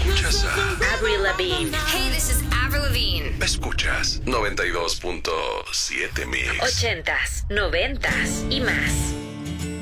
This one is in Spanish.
Escuchas a Avril Lavigne. Hey, this is Avril Lavigne. Escuchas 92.7 Mix. 80s, 90s y más.